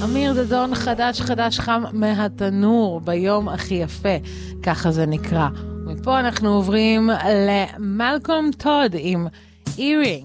אמיר דדון חדש חם מהתנור ביום הכי יפה, ככה זה נקרא. ומפה אנחנו עוברים למלקום טוד עם אירינג.